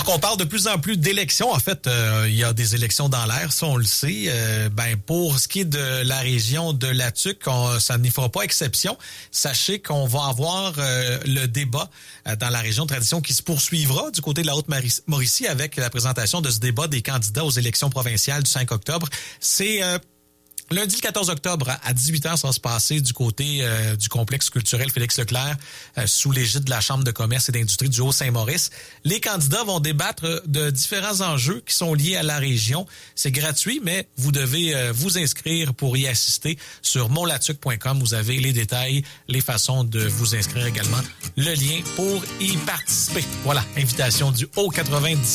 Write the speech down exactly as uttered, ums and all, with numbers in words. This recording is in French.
qu'on parle de plus en plus d'élections, en fait, euh, il y a des élections dans l'air, ça on le sait. Euh, ben pour ce qui est de la région de la Tuque, on, ça n'y fera pas exception. Sachez qu'on va avoir euh, le débat euh, dans la région de tradition qui se poursuivra du côté de la Haute-Mauricie avec la présentation de ce débat des candidats aux élections provinciales du cinq octobre. C'est euh, lundi le quatorze octobre à dix-huit heures, ça va se passer du côté euh, du complexe culturel Félix Leclerc euh, sous l'égide de la Chambre de commerce et d'industrie du Haut-Saint-Maurice. Les candidats vont débattre de différents enjeux qui sont liés à la région. C'est gratuit, mais vous devez euh, vous inscrire pour y assister sur montlatuque point com. Vous avez les détails, les façons de vous inscrire également, le lien pour y participer. Voilà, invitation du Haut quatre-vingt-dix.